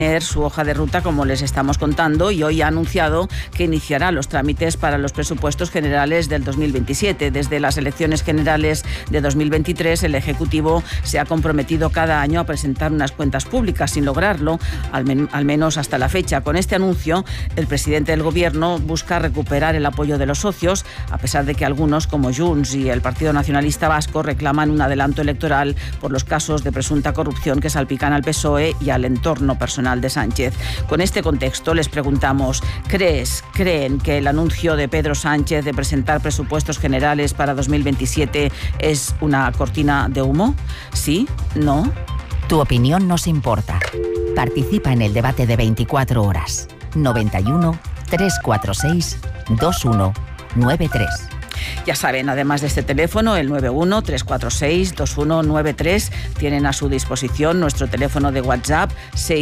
su hoja de ruta, como les estamos contando, y hoy ha anunciado que iniciará los trámites para los presupuestos generales del 2027. Desde las elecciones generales de 2023, el Ejecutivo se ha comprometido cada año a presentar unas cuentas públicas, sin lograrlo, al menos hasta la fecha. Con este anuncio, el presidente del Gobierno busca recuperar el apoyo de los socios, a pesar de que algunos, como Junts y el Partido Nacionalista Vasco, reclaman un adelanto electoral por los casos de presunta corrupción que salpican al PSOE y al entorno personal de Sánchez. Con este contexto les preguntamos, ¿creen que el anuncio de Pedro Sánchez de presentar presupuestos generales para 2027 es una cortina de humo? ¿Sí? ¿No? Tu opinión nos importa. Participa en el debate de 24 horas. 91 346 2193. Ya saben, además de este teléfono, el 91-346-2193, tienen a su disposición nuestro teléfono de WhatsApp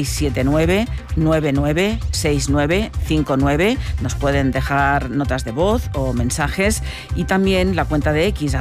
679-996959. Nos pueden dejar notas de voz o mensajes, y también la cuenta de X,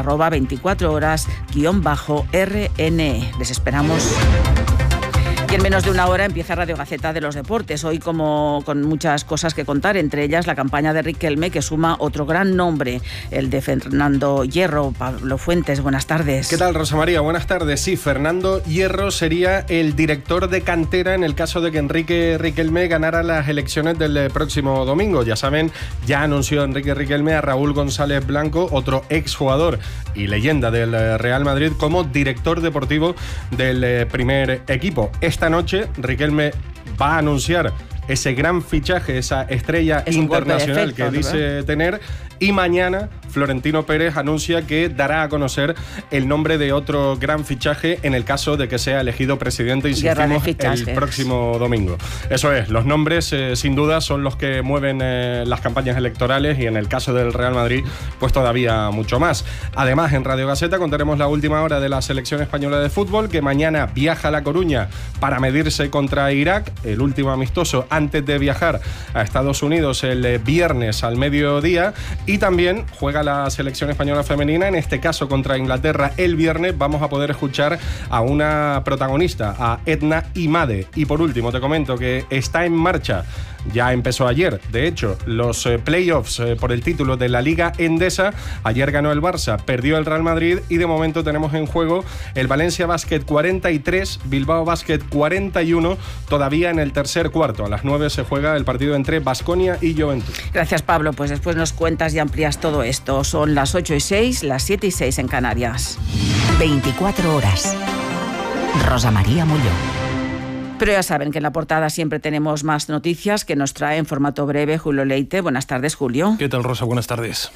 @24horas_RN. Les esperamos. Y en menos de una hora empieza Radio Gaceta de los Deportes. Hoy, como con muchas cosas que contar, entre ellas la campaña de Riquelme, que suma otro gran nombre, el de Fernando Hierro. Pablo Fuentes, buenas tardes. ¿Qué tal, Rosa María? Buenas tardes. Sí, Fernando Hierro sería el director de cantera en el caso de que Enrique Riquelme ganara las elecciones del próximo domingo. Ya saben, ya anunció Enrique Riquelme a Raúl González Blanco, otro exjugador y leyenda del Real Madrid, como director deportivo del primer equipo. Esta noche Riquelme va a anunciar ese gran fichaje, esa estrella internacional que dice tener, y mañana Florentino Pérez anuncia que dará a conocer el nombre de otro gran fichaje en el caso de que sea elegido presidente, insistimos, el próximo domingo. Eso es, los nombres sin duda son los que mueven las campañas electorales, y en el caso del Real Madrid pues todavía mucho más. Además, en Radio Gaceta contaremos la última hora de la selección española de fútbol, que mañana viaja a La Coruña para medirse contra Irak, el último amistoso antes de viajar a Estados Unidos el viernes al mediodía, y también juega la selección española femenina, en este caso contra Inglaterra el viernes. Vamos a poder escuchar a una protagonista, a Edna Imade. Y por último te comento que está en marcha, ya empezó ayer, de hecho, los playoffs por el título de la Liga Endesa. Ayer ganó el Barça, perdió el Real Madrid, y de momento tenemos en juego el Valencia Basket 43, Bilbao Basket 41, todavía en el tercer cuarto. A las 9 se juega el partido entre Baskonia y Juventud. Gracias, Pablo. Pues después nos cuentas y amplías todo esto. Son las 8:06, las 7:06 en Canarias. 24 horas. Rosa María Mulló. Pero ya saben que en la portada siempre tenemos más noticias que nos trae en formato breve Julio Leite. Buenas tardes, Julio. ¿Qué tal, Rosa? Buenas tardes.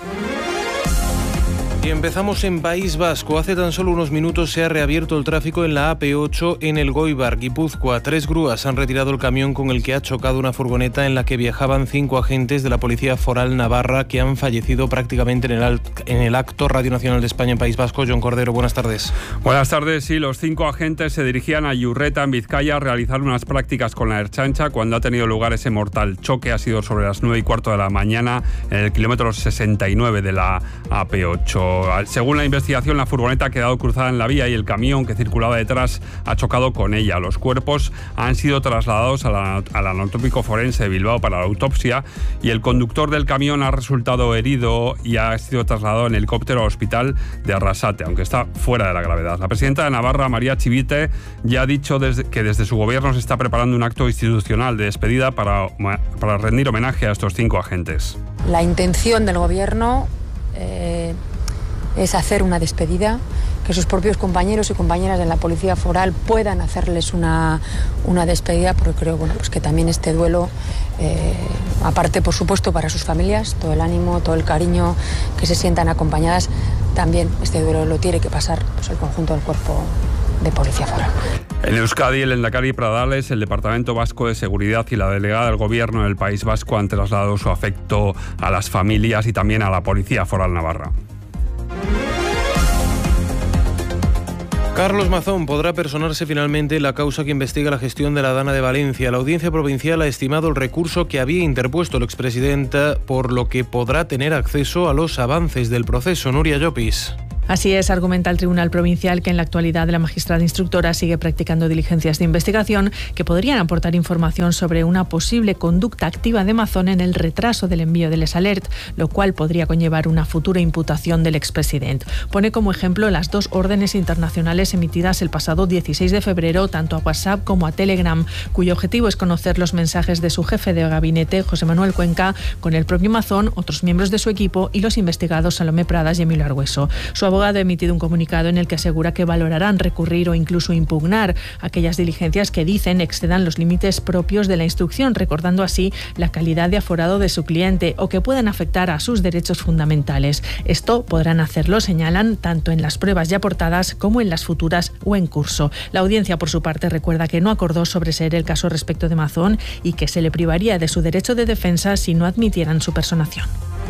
Y empezamos en País Vasco. Hace tan solo unos minutos se ha reabierto el tráfico en la AP8 en Elgoibar, Guipúzcoa. 3 grúas han retirado el camión con el que ha chocado una furgoneta en la que viajaban 5 agentes de la Policía Foral Navarra, que han fallecido prácticamente en el acto. Radio Nacional de España en País Vasco. John Cordero, buenas tardes. Buenas tardes. Sí, los 5 agentes se dirigían a Iurreta, en Vizcaya, a realizar unas prácticas con la Ertzaintza cuando ha tenido lugar ese mortal choque. Ha sido sobre las 9:15 de la mañana en el kilómetro 69 de la AP8. Según la investigación, la furgoneta ha quedado cruzada en la vía y el camión que circulaba detrás ha chocado con ella. Los cuerpos han sido trasladados al anatómico forense de Bilbao para la autopsia, y el conductor del camión ha resultado herido y ha sido trasladado en helicóptero al hospital de Arrasate, aunque está fuera de la gravedad. La presidenta de Navarra, María Chivite, ya ha dicho que desde su gobierno se está preparando un acto institucional de despedida para rendir homenaje a estos 5 agentes. La intención del gobierno es hacer una despedida, que sus propios compañeros y compañeras de la Policía Foral puedan hacerles una despedida, porque creo pues que también este duelo, aparte por supuesto para sus familias, todo el ánimo, todo el cariño, que se sientan acompañadas, también este duelo lo tiene que pasar pues el conjunto del cuerpo de Policía Foral. En Euskadi, el lehendakari Pradales, el Departamento Vasco de Seguridad y la delegada del Gobierno del País Vasco han trasladado su afecto a las familias y también a la Policía Foral Navarra. Carlos Mazón podrá personarse finalmente en la causa que investiga la gestión de la Dana de Valencia. La Audiencia Provincial ha estimado el recurso que había interpuesto el expresidente, por lo que podrá tener acceso a los avances del proceso. Nuria Llopis. Así es, argumenta el Tribunal Provincial que en la actualidad la magistrada instructora sigue practicando diligencias de investigación que podrían aportar información sobre una posible conducta activa de Amazon en el retraso del envío del S-Alert, lo cual podría conllevar una futura imputación del expresidente. Pone como ejemplo las 2 órdenes internacionales emitidas el pasado 16 de febrero tanto a WhatsApp como a Telegram, cuyo objetivo es conocer los mensajes de su jefe de gabinete, José Manuel Cuenca, con el propio Amazon, otros miembros de su equipo y los investigados Salomé Pradas y Emilio Argüeso. Su abogado ha emitido un comunicado en el que asegura que valorarán recurrir o incluso impugnar aquellas diligencias que dicen excedan los límites propios de la instrucción, recordando así la calidad de aforado de su cliente o que puedan afectar a sus derechos fundamentales. Esto podrán hacerlo, señalan, tanto en las pruebas ya aportadas como en las futuras o en curso. La audiencia, por su parte, recuerda que no acordó sobreseer el caso respecto de Amazon y que se le privaría de su derecho de defensa si no admitieran su personación.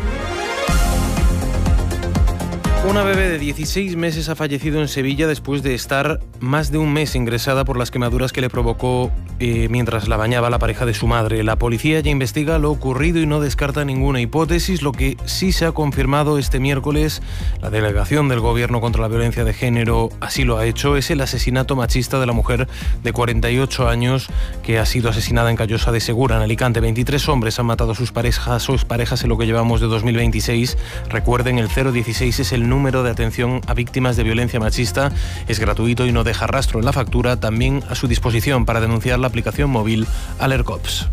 Una bebé de 16 meses ha fallecido en Sevilla después de estar más de un mes ingresada por las quemaduras que le provocó mientras la bañaba la pareja de su madre. La policía ya investiga lo ocurrido y no descarta ninguna hipótesis. Lo que sí se ha confirmado este miércoles, la delegación del Gobierno contra la Violencia de Género así lo ha hecho, es el asesinato machista de la mujer de 48 años que ha sido asesinada en Callosa de Segura, en Alicante. 23 hombres han matado a sus parejas en lo que llevamos de 2026. Recuerden, el 016 es el número de atención a víctimas de violencia machista. Es gratuito y no deja rastro en la factura. También a su disposición para denunciar la aplicación móvil Alercops.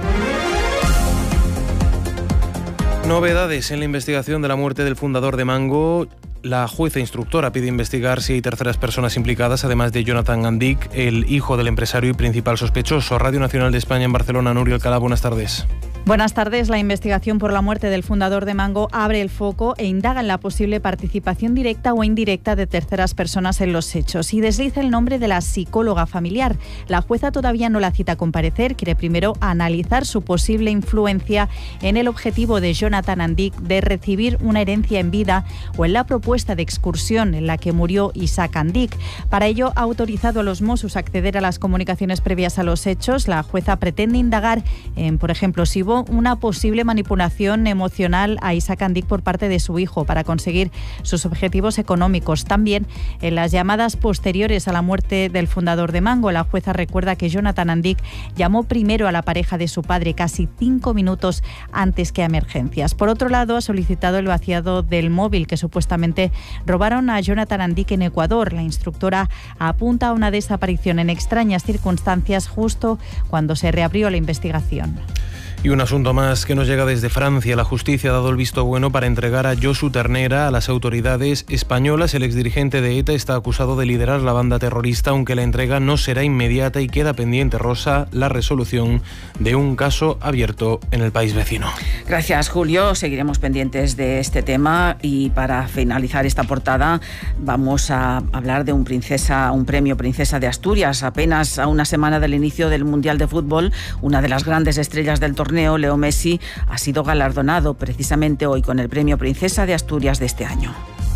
Novedades en la investigación de la muerte del fundador de Mango. La jueza instructora pide investigar si hay terceras personas implicadas, además de Jonathan Andic, el hijo del empresario y principal sospechoso. Radio Nacional de España en Barcelona, Nuria Alcalá, buenas tardes. Buenas tardes. La investigación por la muerte del fundador de Mango abre el foco e indaga en la posible participación directa o indirecta de terceras personas en los hechos y desliza el nombre de la psicóloga familiar. La jueza todavía no la cita a comparecer, quiere primero analizar su posible influencia en el objetivo de Jonathan Andic de recibir una herencia en vida o en la propuesta de excursión en la que murió Isaac Andic. Para ello ha autorizado a los Mossos a acceder a las comunicaciones previas a los hechos. La jueza pretende indagar en, por ejemplo, si hubo una posible manipulación emocional a Isaac Andic por parte de su hijo para conseguir sus objetivos económicos. También en las llamadas posteriores a la muerte del fundador de Mango, la jueza recuerda que Jonathan Andic llamó primero a la pareja de su padre casi 5 minutos antes que a emergencias. Por otro lado, ha solicitado el vaciado del móvil que supuestamente robaron a Jonathan Andic en Ecuador. La instructora apunta a una desaparición en extrañas circunstancias justo cuando se reabrió la investigación. Y un asunto más que nos llega desde Francia. La justicia ha dado el visto bueno para entregar a Josu Ternera a las autoridades españolas. El exdirigente de ETA está acusado de liderar la banda terrorista, aunque la entrega no será inmediata y queda pendiente, Rosa, la resolución de un caso abierto en el país vecino. Gracias, Julio. Seguiremos pendientes de este tema y para finalizar esta portada vamos a hablar de un premio Princesa de Asturias. Apenas a una semana del inicio del Mundial de Fútbol, una de las grandes estrellas del torneo, Leo Messi, ha sido galardonado precisamente hoy con el premio Princesa de Asturias de este año.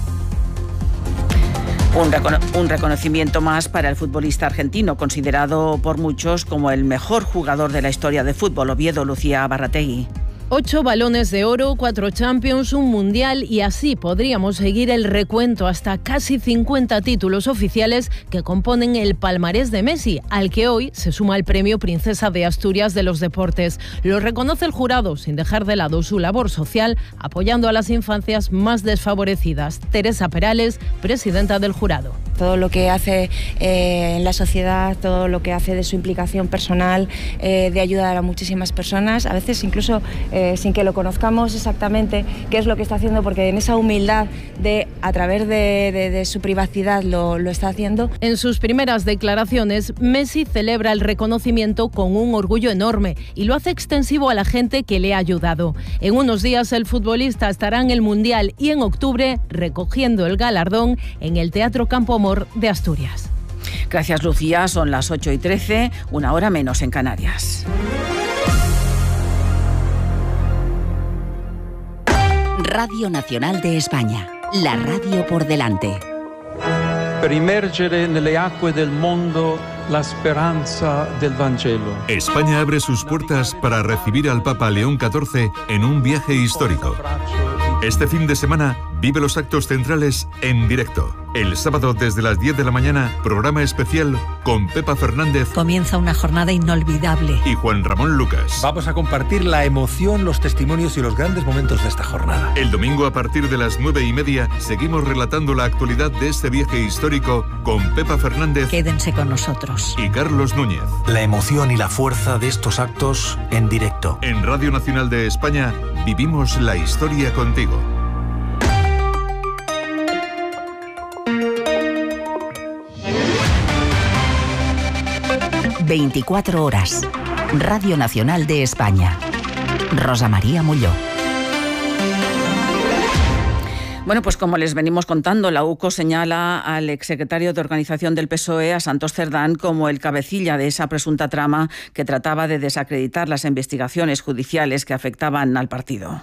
Un reconocimiento más para el futbolista argentino, considerado por muchos como el mejor jugador de la historia de fútbol, Oviedo Lucía Barrategui. 8 balones de oro, 4 Champions, un Mundial y así podríamos seguir el recuento hasta casi 50 títulos oficiales que componen el palmarés de Messi, al que hoy se suma el premio Princesa de Asturias de los Deportes. Lo reconoce el jurado sin dejar de lado su labor social, apoyando a las infancias más desfavorecidas. Teresa Perales, presidenta del jurado. Todo lo que hace en la sociedad, todo lo que hace de su implicación personal, de ayudar a muchísimas personas, a veces incluso sin que lo conozcamos exactamente qué es lo que está haciendo, porque en esa humildad de a través de su privacidad lo está haciendo. En sus primeras declaraciones, Messi celebra el reconocimiento con un orgullo enorme y lo hace extensivo a la gente que le ha ayudado. En unos días el futbolista estará en el Mundial y en octubre recogiendo el galardón en el Teatro Campo Amor de Asturias. Gracias, Lucía. Son las 8:13, una hora menos en Canarias. Radio Nacional de España, la radio por delante. Per immergere nelle acque del mondo la speranza del Vangelo. España abre sus puertas para recibir al Papa León XIV en un viaje histórico. Este fin de semana Vive los actos centrales en directo. El sábado desde las 10 de la mañana, programa especial con Pepa Fernández. Comienza una jornada inolvidable. Y Juan Ramón Lucas. Vamos a compartir la emoción, los testimonios y los grandes momentos de esta jornada. El domingo a partir de las 9:30 seguimos relatando la actualidad de este viaje histórico con Pepa Fernández. Quédense con nosotros. Y Carlos Núñez. La emoción y la fuerza de estos actos en directo. En Radio Nacional de España vivimos la historia contigo. ...24 horas... Radio Nacional de España. Rosa María Molló. Bueno, pues como les venimos contando, la UCO señala al exsecretario de Organización del PSOE, a Santos Cerdán, como el cabecilla de esa presunta trama que trataba de desacreditar las investigaciones judiciales que afectaban al partido.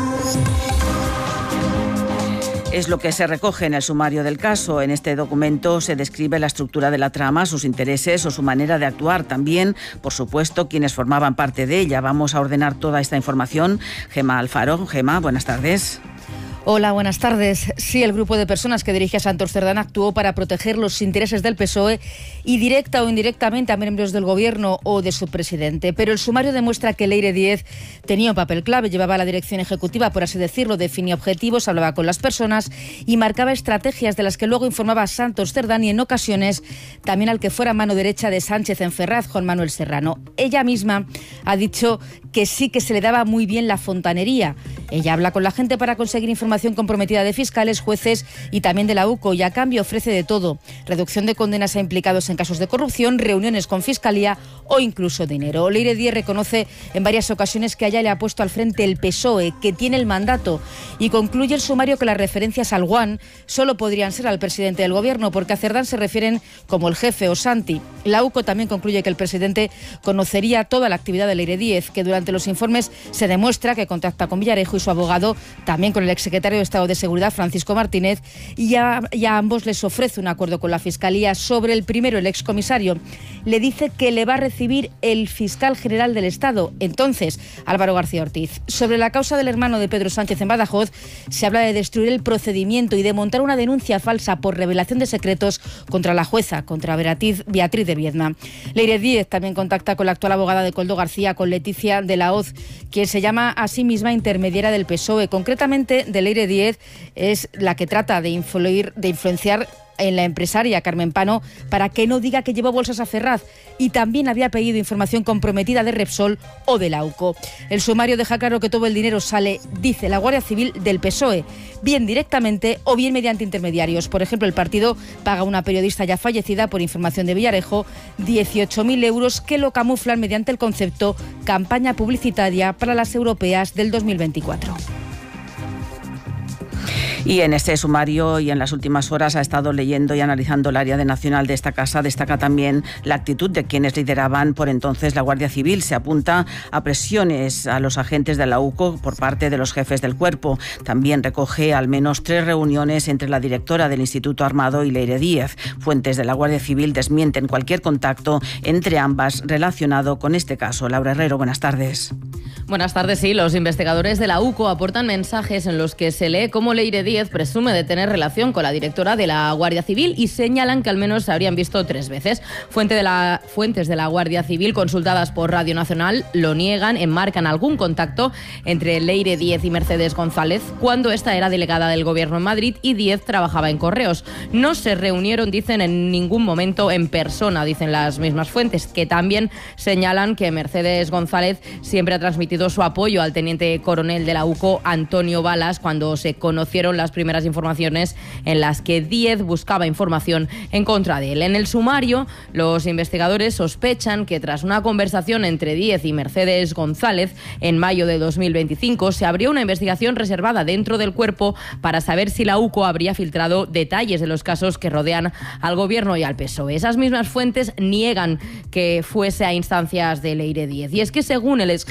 Es lo que se recoge en el sumario del caso. En este documento se describe la estructura de la trama, sus intereses o su manera de actuar. También, por supuesto, quienes formaban parte de ella. Vamos a ordenar toda esta información. Gemma Alfaro. Gemma, buenas tardes. Hola, buenas tardes. Sí, el grupo de personas que dirige a Santos Cerdán actuó para proteger los intereses del PSOE y directa o indirectamente a miembros del Gobierno o de su presidente. Pero el sumario demuestra que Leire Díez tenía un papel clave, llevaba la dirección ejecutiva, por así decirlo, definía objetivos, hablaba con las personas y marcaba estrategias de las que luego informaba a Santos Cerdán y en ocasiones también al que fuera mano derecha de Sánchez en Ferraz, Juan Manuel Serrano. Ella misma ha dicho que sí que se le daba muy bien la fontanería. Ella habla con la gente para conseguir información comprometida de fiscales, jueces y también de la UCO y a cambio ofrece de todo. Reducción de condenas a implicados en casos de corrupción, reuniones con fiscalía o incluso dinero. Leire Díez reconoce en varias ocasiones que a ella le ha puesto al frente el PSOE, que tiene el mandato, y concluye el sumario que las referencias al Guan solo podrían ser al presidente del Gobierno, porque a Cerdán se refieren como el jefe o Santi. La UCO también concluye que el presidente conocería toda la actividad de Leire Díez, que durante los informes se demuestra que contacta con Villarejo y su abogado, también con el exsecretario de Estado de Seguridad, Francisco Martínez, y a ambos les ofrece un acuerdo con la Fiscalía. Sobre el primero, el excomisario le dice que le va a recibir el fiscal general del Estado, entonces Álvaro García Ortiz. Sobre la causa del hermano de Pedro Sánchez en Badajoz, se habla de destruir el procedimiento y de montar una denuncia falsa por revelación de secretos contra la jueza, contra Beatriz de Viedma. Leire Díez también contacta con la actual abogada de Koldo García, con Leticia de la Hoz, quien se llama a sí misma intermediaria del PSOE. Concretamente, de Leire Díez es la que trata de influenciar en la empresaria Carmen Pano para que no diga que llevó bolsas a Ferraz, y también había pedido información comprometida de Repsol o de la UCO. El sumario deja claro que todo el dinero sale, dice la Guardia Civil, del PSOE, bien directamente o bien mediante intermediarios. Por ejemplo, el partido paga a una periodista ya fallecida, por información de Villarejo, 18.000 euros que lo camuflan mediante el concepto campaña publicitaria para las europeas del 2024. Y en este sumario y en las últimas horas ha estado leyendo y analizando el área de nacional de esta casa. Destaca también la actitud de quienes lideraban por entonces la Guardia Civil. Se apunta a presiones a los agentes de la UCO por parte de los jefes del cuerpo. También recoge al menos 3 reuniones entre la directora del Instituto Armado y Leire Díez. Fuentes de la Guardia Civil desmienten cualquier contacto entre ambas relacionado con este caso. Laura Herrero, buenas tardes. Buenas tardes. Sí, los investigadores de la UCO aportan mensajes en los que se lee cómo Leire Díez presume de tener relación con la directora de la Guardia Civil y señalan que al menos se habrían visto 3 veces. Fuentes de la Guardia Civil consultadas por Radio Nacional lo niegan, enmarcan algún contacto entre Leire Díez y Mercedes González cuando esta era delegada del Gobierno en Madrid y Díez trabajaba en Correos. No se reunieron, dicen, en ningún momento en persona, dicen las mismas fuentes, que también señalan que Mercedes González siempre ha transmitido su apoyo al teniente coronel de la UCO, Antonio Balas, cuando se conocieron las primeras informaciones en las que Díez buscaba información en contra de él. En el sumario, los investigadores sospechan que tras una conversación entre Díez y Mercedes González en mayo de 2025 se abrió una investigación reservada dentro del cuerpo para saber si la UCO habría filtrado detalles de los casos que rodean al Gobierno y al PSOE. Esas mismas fuentes niegan que fuese a instancias de Leire Díez. Y es que según el exjefe de la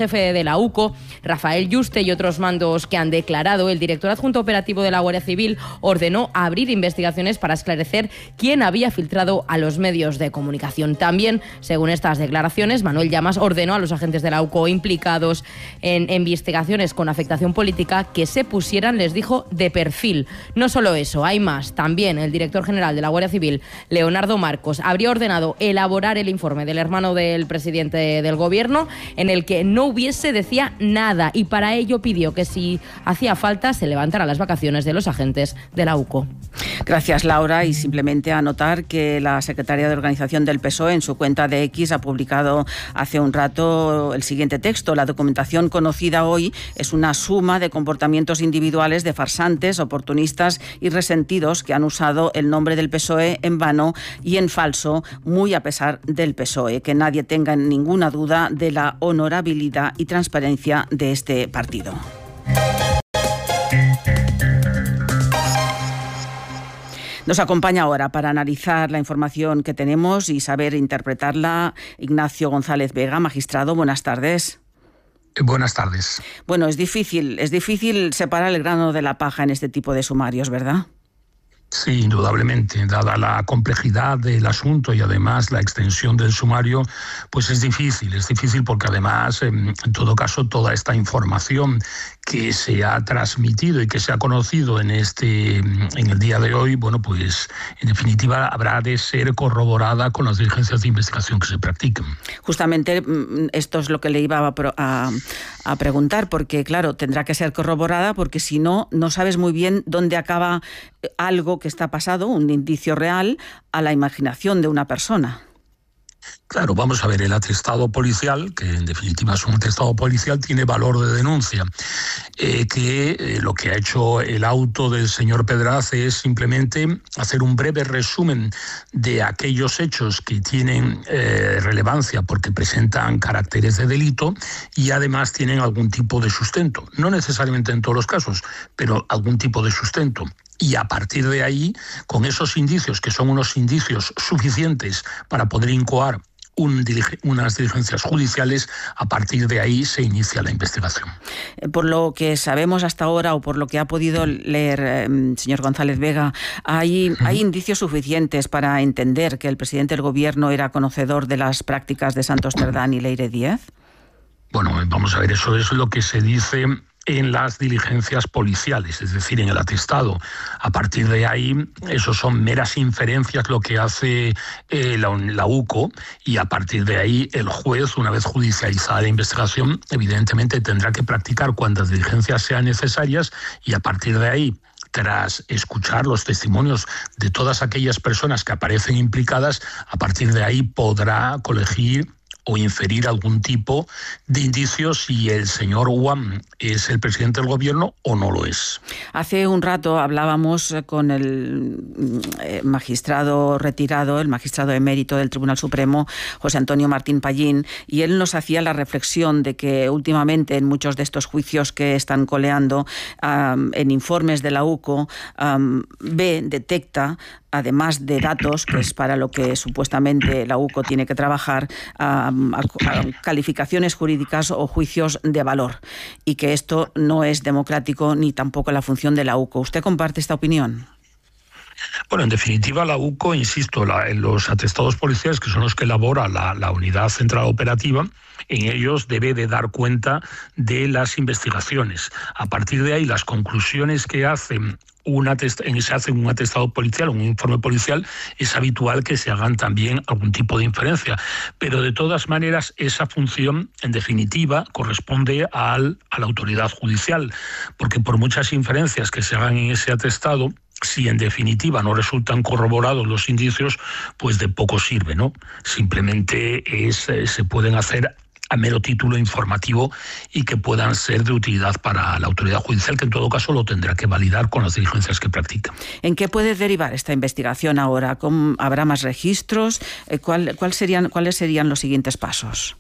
la UCO, Rafael Yuste y otros mandos que han declarado. El director adjunto operativo de la Guardia Civil ordenó abrir investigaciones para esclarecer quién había filtrado a los medios de comunicación. También, según estas declaraciones, Manuel Llamas ordenó a los agentes de la UCO implicados en investigaciones con afectación política que se pusieran, les dijo, de perfil. No solo eso, hay más. También el director general de la Guardia Civil, Leonardo Marcos, habría ordenado elaborar el informe del hermano del presidente del gobierno en el que no hubiese, decía, nada, y para ello pidió que si hacía falta se levantaran las vacaciones de los agentes de la UCO. Gracias, Laura, y simplemente anotar que la secretaria de Organización del PSOE en su cuenta de X ha publicado hace un rato el siguiente texto: la documentación conocida hoy es una suma de comportamientos individuales de farsantes, oportunistas y resentidos que han usado el nombre del PSOE en vano y en falso, muy a pesar del PSOE. Que nadie tenga ninguna duda de la honorabilidad y transparencia de este partido. Nos acompaña ahora para analizar la información que tenemos y saber interpretarla Ignacio González Vega, magistrado. Buenas tardes. Buenas tardes. Bueno, es difícil separar el grano de la paja en este tipo de sumarios, ¿verdad? Sí, indudablemente, dada la complejidad del asunto y además la extensión del sumario, pues es difícil porque además, en todo caso, toda esta información que se ha transmitido y que se ha conocido en el día de hoy, bueno, pues en definitiva habrá de ser corroborada con las diligencias de investigación que se practiquen. Justamente esto es lo que le iba a preguntar, porque claro, tendrá que ser corroborada, porque si no, no sabes muy bien dónde acaba algo que está pasado, un indicio real, a la imaginación de una persona. Claro, vamos a ver, el atestado policial, que en definitiva es un atestado policial, tiene valor de denuncia. Lo que ha hecho el auto del señor Pedraza es simplemente hacer un breve resumen de aquellos hechos que tienen relevancia porque presentan caracteres de delito y además tienen algún tipo de sustento. No necesariamente en todos los casos, pero algún tipo de sustento. Y a partir de ahí, con esos indicios, que son unos indicios suficientes para poder incoar unas diligencias judiciales, a partir de ahí se inicia la investigación. Por lo que sabemos hasta ahora, o por lo que ha podido leer señor González Vega, ¿hay indicios suficientes para entender que el presidente del gobierno era conocedor de las prácticas de Santos Cerdán y Leire Díez? Bueno, vamos a ver, eso es lo que se dice en las diligencias policiales, es decir, en el atestado. A partir de ahí, eso son meras inferencias lo que hace la UCO, y a partir de ahí el juez, una vez judicializada la investigación, evidentemente tendrá que practicar cuantas diligencias sean necesarias, y a partir de ahí, tras escuchar los testimonios de todas aquellas personas que aparecen implicadas, a partir de ahí podrá colegir o inferir algún tipo de indicios si el señor Uam es el presidente del gobierno o no lo es. Hace un rato hablábamos con el magistrado retirado, el magistrado emérito del Tribunal Supremo, José Antonio Martín Pallín, y él nos hacía la reflexión de que últimamente en muchos de estos juicios que están coleando, en informes de la UCO, detecta, además de datos, que es para lo que supuestamente la UCO tiene que trabajar, a calificaciones jurídicas o juicios de valor, y que esto no es democrático ni tampoco la función de la UCO. ¿Usted comparte esta opinión? Bueno, en definitiva, la UCO, insisto, en los atestados policiales, que son los que elabora la unidad central operativa, en ellos debe de dar cuenta de las investigaciones. A partir de ahí, las conclusiones que hacen se hace un atestado policial, un informe policial, es habitual que se hagan también algún tipo de inferencia. Pero de todas maneras, esa función, en definitiva, corresponde a la autoridad judicial, porque por muchas inferencias que se hagan en ese atestado, si en definitiva no resultan corroborados los indicios, pues de poco sirve, ¿no? Simplemente se pueden hacer a mero título informativo y que puedan ser de utilidad para la autoridad judicial, que en todo caso lo tendrá que validar con las diligencias que practica. ¿En qué puede derivar esta investigación ahora? ¿Habrá más registros? ¿Cuáles serían los siguientes pasos?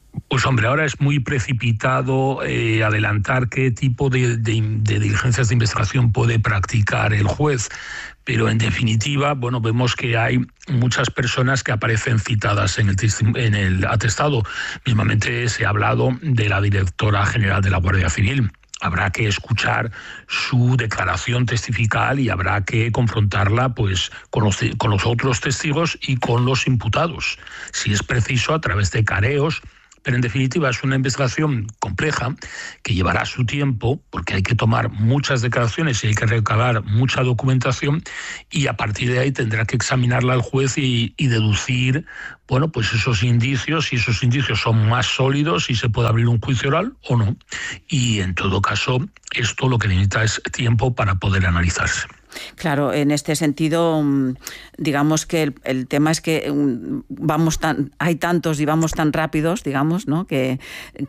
Pues hombre, ahora es muy precipitado adelantar qué tipo de diligencias de investigación puede practicar el juez, pero en definitiva, bueno, vemos que hay muchas personas que aparecen citadas en el atestado. Mismamente se ha hablado de la directora general de la Guardia Civil. Habrá que escuchar su declaración testifical y habrá que confrontarla pues con los otros testigos y con los imputados, si es preciso, a través de careos. Pero en definitiva es una investigación compleja que llevará su tiempo porque hay que tomar muchas declaraciones y hay que recabar mucha documentación, y a partir de ahí tendrá que examinarla el juez y deducir, bueno, pues esos indicios, si esos indicios son más sólidos, si se puede abrir un juicio oral o no. Y en todo caso, esto lo que necesita es tiempo para poder analizarse. Claro, en este sentido, digamos que el tema es que hay tantos y vamos tan rápidos, digamos, ¿no? Que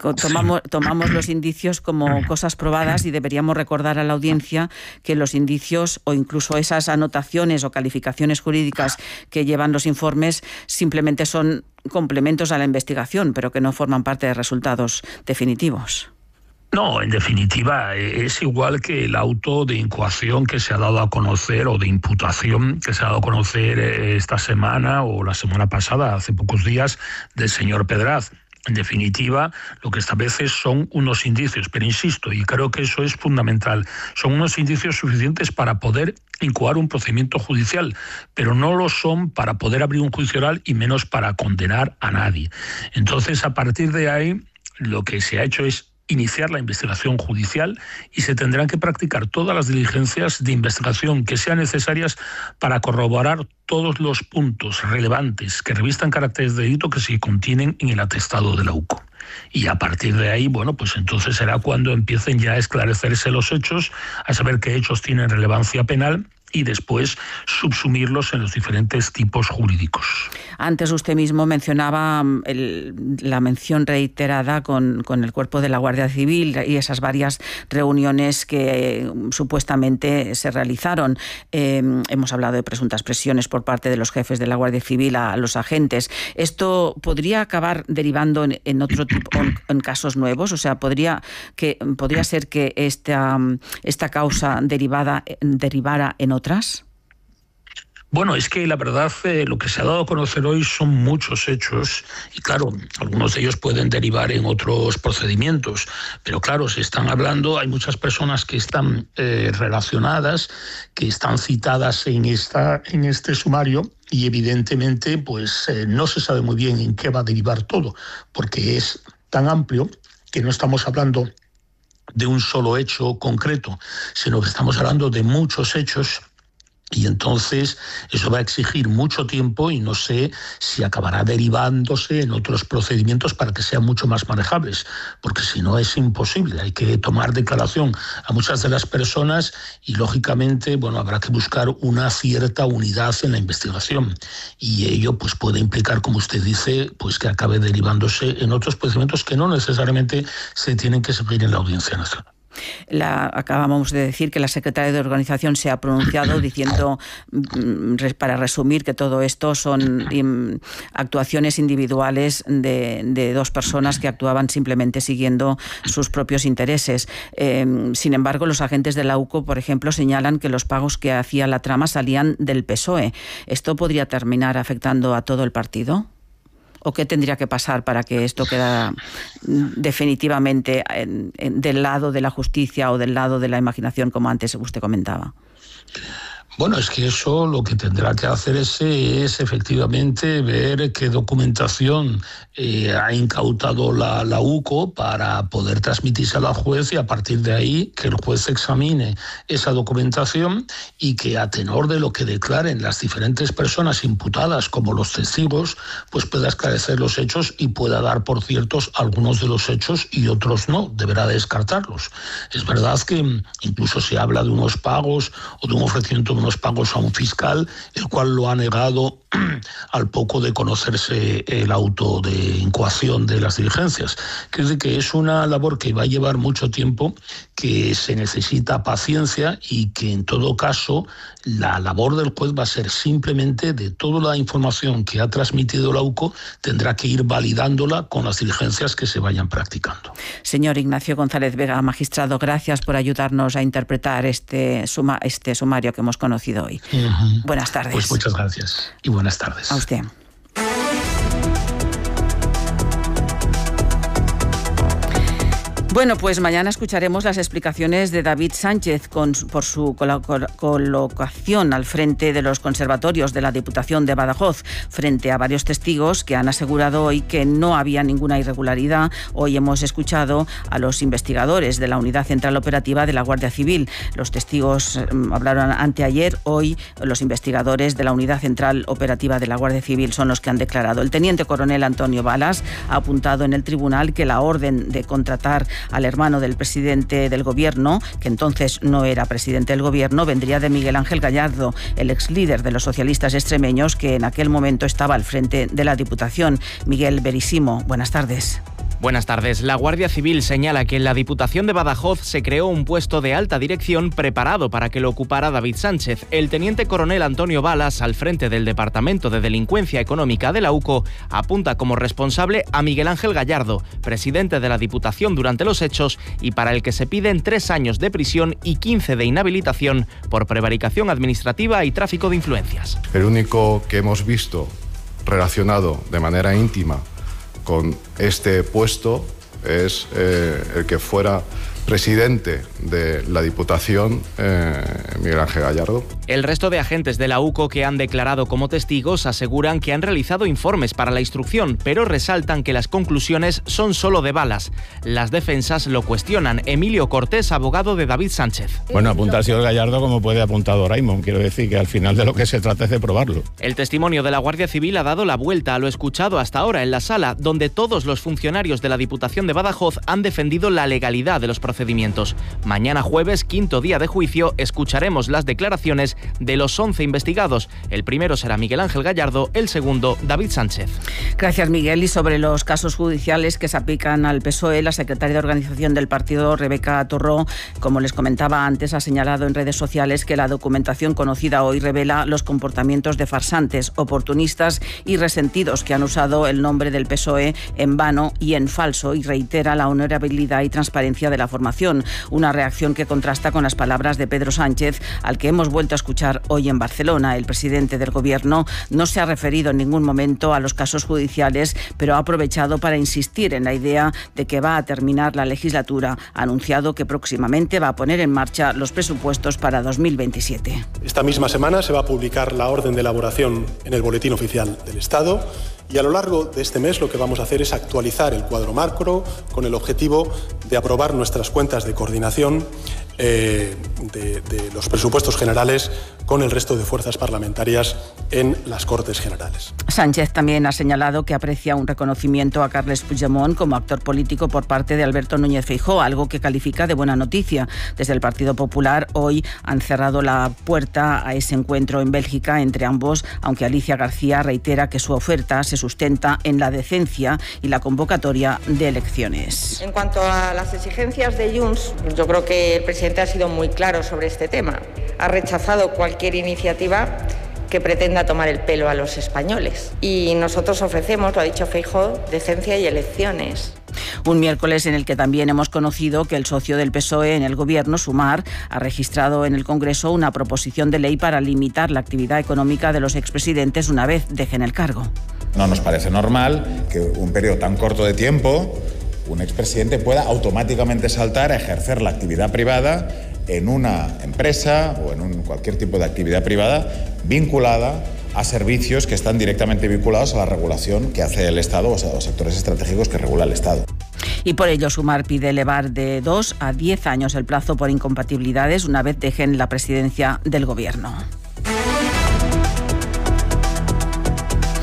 tomamos los indicios como cosas probadas, y deberíamos recordar a la audiencia que los indicios o incluso esas anotaciones o calificaciones jurídicas que llevan los informes simplemente son complementos a la investigación, pero que no forman parte de resultados definitivos. No, en definitiva, es igual que el auto de incoación que se ha dado a conocer, o de imputación que se ha dado a conocer esta semana o la semana pasada, hace pocos días, del señor Pedraz. En definitiva, lo que establece son unos indicios, pero insisto, y creo que eso es fundamental, son unos indicios suficientes para poder incoar un procedimiento judicial, pero no lo son para poder abrir un juicio oral y menos para condenar a nadie. Entonces, a partir de ahí, lo que se ha hecho es iniciar la investigación judicial y se tendrán que practicar todas las diligencias de investigación que sean necesarias para corroborar todos los puntos relevantes que revistan caracteres de delito que se contienen en el atestado de la UCO. Y a partir de ahí, bueno, pues entonces será cuando empiecen ya a esclarecerse los hechos, a saber qué hechos tienen relevancia penal y después subsumirlos en los diferentes tipos jurídicos. Antes usted mismo mencionaba la mención reiterada con el cuerpo de la Guardia Civil y esas varias reuniones que supuestamente se realizaron. Hemos hablado de presuntas presiones por parte de los jefes de la Guardia Civil a los agentes. ¿Esto podría acabar derivando en otro tipo, en casos nuevos? O sea, ¿podría ser que esta causa derivara en otras? Bueno, es que la verdad lo que se ha dado a conocer hoy son muchos hechos y claro, algunos de ellos pueden derivar en otros procedimientos, pero claro, se están hablando, hay muchas personas que están relacionadas, que están citadas en este sumario y evidentemente pues no se sabe muy bien en qué va a derivar todo, porque es tan amplio que no estamos hablando de un solo hecho concreto, sino que estamos hablando de muchos hechos. Y entonces eso va a exigir mucho tiempo y no sé si acabará derivándose en otros procedimientos para que sean mucho más manejables, porque si no es imposible. Hay que tomar declaración a muchas de las personas y lógicamente, bueno, habrá que buscar una cierta unidad en la investigación y ello pues puede implicar, como usted dice, pues que acabe derivándose en otros procedimientos que no necesariamente se tienen que seguir en la Audiencia Nacional. Acabamos de decir que la secretaria de Organización se ha pronunciado diciendo, para resumir, que todo esto son actuaciones individuales de dos personas que actuaban simplemente siguiendo sus propios intereses. Sin embargo, los agentes de la UCO, por ejemplo, señalan que los pagos que hacía la trama salían del PSOE. ¿Esto podría terminar afectando a todo el partido? ¿O qué tendría que pasar para que esto quedara definitivamente del lado de la justicia o del lado de la imaginación, como antes usted comentaba? Bueno, es que eso lo que tendrá que hacer es efectivamente ver qué documentación ha incautado la UCO para poder transmitirse al juez y a partir de ahí que el juez examine esa documentación y que a tenor de lo que declaren las diferentes personas imputadas como los testigos, pues pueda esclarecer los hechos y pueda dar por ciertos algunos de los hechos y otros no, deberá descartarlos. Es verdad que incluso se habla de unos pagos o de un ofrecimiento unos pagos a un fiscal, el cual lo ha negado al poco de conocerse el auto de incoación de las diligencias. Es decir, que es una labor que va a llevar mucho tiempo, que se necesita paciencia y que en todo caso la labor del juez va a ser simplemente de toda la información que ha transmitido la UCO, tendrá que ir validándola con las diligencias que se vayan practicando. Señor Ignacio González Vega, magistrado, gracias por ayudarnos a interpretar este sumario que hemos conocido hoy. Buenas tardes. Pues muchas gracias y buenas tardes. A usted. Bueno, pues mañana escucharemos las explicaciones de David Sánchez por su colocación al frente de los conservatorios de la Diputación de Badajoz, frente a varios testigos que han asegurado hoy que no había ninguna irregularidad. Hoy hemos escuchado a los investigadores de la Unidad Central Operativa de la Guardia Civil. Los testigos hablaron anteayer, hoy los investigadores de la Unidad Central Operativa de la Guardia Civil son los que han declarado. El teniente coronel Antonio Balas ha apuntado en el tribunal que la orden de contratar al hermano del presidente del gobierno, que entonces no era presidente del gobierno, vendría de Miguel Ángel Gallardo, el ex líder de los socialistas extremeños que en aquel momento estaba al frente de la Diputación. Miguel Verísimo, buenas tardes. Buenas tardes. La Guardia Civil señala que en la Diputación de Badajoz se creó un puesto de alta dirección preparado para que lo ocupara David Sánchez. El teniente coronel Antonio Balas, al frente del Departamento de Delincuencia Económica de la UCO, apunta como responsable a Miguel Ángel Gallardo, presidente de la Diputación durante los hechos y para el que se piden 3 años de prisión y 15 de inhabilitación por prevaricación administrativa y tráfico de influencias. El único que hemos visto relacionado de manera íntima con este puesto es el que fuera presidente de la Diputación, Miguel Ángel Gallardo. El resto de agentes de la UCO que han declarado como testigos aseguran que han realizado informes para la instrucción, pero resaltan que las conclusiones son solo de Balas. Las defensas lo cuestionan. Emilio Cortés, abogado de David Sánchez. Bueno, apunta al señor Gallardo como puede apuntar Doraemon. Quiero decir que al final de lo que se trata es de probarlo. El testimonio de la Guardia Civil ha dado la vuelta a lo escuchado hasta ahora en la sala, donde todos los funcionarios de la Diputación de Badajoz han defendido la legalidad de los procedimientos. Mañana jueves, 5º día de juicio, escucharemos las declaraciones de los 11 investigados. El primero será Miguel Ángel Gallardo, el segundo David Sánchez. Gracias, Miguel. Y sobre los casos judiciales que se aplican al PSOE, la secretaria de Organización del partido, Rebeca Torró, como les comentaba antes, ha señalado en redes sociales que la documentación conocida hoy revela los comportamientos de farsantes, oportunistas y resentidos que han usado el nombre del PSOE en vano y en falso, y reitera la honorabilidad y transparencia de la formación. Una reacción que contrasta con las palabras de Pedro Sánchez, al que hemos vuelto a escuchar hoy en Barcelona. El presidente del Gobierno no se ha referido en ningún momento a los casos judiciales, pero ha aprovechado para insistir en la idea de que va a terminar la legislatura. Ha anunciado que próximamente va a poner en marcha los presupuestos para 2027. Esta misma semana se va a publicar la orden de elaboración en el Boletín Oficial del Estado. Y a lo largo de este mes lo que vamos a hacer es actualizar el cuadro macro con el objetivo de aprobar nuestras cuentas de coordinación de los presupuestos generales con el resto de fuerzas parlamentarias en las Cortes Generales. Sánchez también ha señalado que aprecia un reconocimiento a Carles Puigdemont como actor político por parte de Alberto Núñez Feijóo, algo que califica de buena noticia. Desde el Partido Popular hoy han cerrado la puerta a ese encuentro en Bélgica entre ambos, aunque Alicia García reitera que su oferta se sustenta en la decencia y la convocatoria de elecciones. En cuanto a las exigencias de Junts, yo creo que el presidente ha sido muy claro sobre este tema. Ha rechazado cualquier iniciativa que pretenda tomar el pelo a los españoles. Y nosotros ofrecemos, lo ha dicho Feijóo, decencia y elecciones. Un miércoles en el que también hemos conocido que el socio del PSOE en el Gobierno, Sumar, ha registrado en el Congreso una proposición de ley para limitar la actividad económica de los expresidentes una vez dejen el cargo. No nos parece normal que un periodo tan corto de tiempo un expresidente pueda automáticamente saltar a ejercer la actividad privada en una empresa o en cualquier tipo de actividad privada vinculada a servicios que están directamente vinculados a la regulación que hace el Estado, o sea, los sectores estratégicos que regula el Estado. Y por ello Sumar pide elevar de 2 a 10 años el plazo por incompatibilidades una vez dejen la presidencia del Gobierno.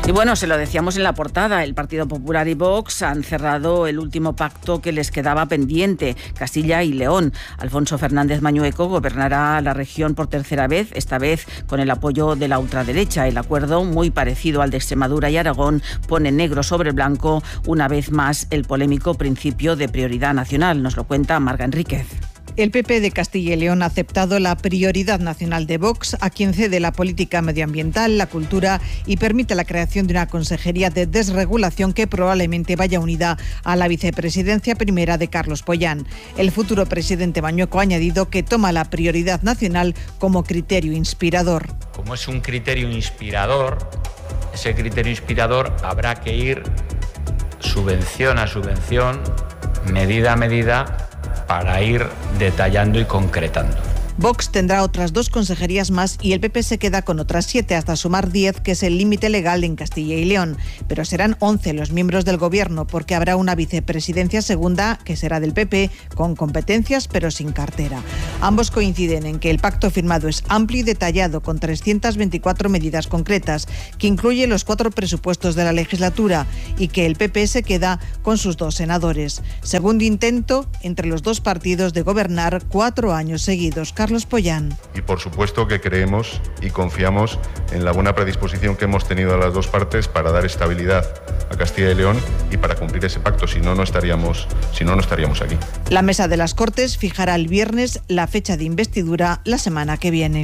Y bueno, se lo decíamos en la portada, el Partido Popular y Vox han cerrado el último pacto que les quedaba pendiente, Castilla y León. Alfonso Fernández Mañueco gobernará la región por tercera vez, esta vez con el apoyo de la ultraderecha. El acuerdo, muy parecido al de Extremadura y Aragón, pone negro sobre blanco una vez más el polémico principio de prioridad nacional. Nos lo cuenta Marga Enríquez. El PP de Castilla y León ha aceptado la prioridad nacional de Vox, a quien cede la política medioambiental, la cultura y permite la creación de una consejería de desregulación que probablemente vaya unida a la vicepresidencia primera de Carlos Pollán. El futuro presidente Mañueco ha añadido que toma la prioridad nacional como criterio inspirador. Como es un criterio inspirador, ese criterio inspirador habrá que ir subvención a subvención, medida a medida, para ir detallando y concretando. Vox tendrá otras 2 consejerías más y el PP se queda con otras 7 hasta sumar 10, que es el límite legal en Castilla y León. Pero serán 11 los miembros del gobierno, porque habrá una vicepresidencia segunda, que será del PP, con competencias pero sin cartera. Ambos coinciden en que el pacto firmado es amplio y detallado, con 324 medidas concretas, que incluye los 4 presupuestos de la legislatura, y que el PP se queda con sus 2 senadores. Segundo intento entre los 2 partidos de gobernar 4 años seguidos. Carlos Pollán. Y por supuesto que creemos y confiamos en la buena predisposición que hemos tenido a las 2 partes para dar estabilidad a Castilla y León y para cumplir ese pacto, si no estaríamos aquí. La Mesa de las Cortes fijará el viernes la fecha de investidura la semana que viene.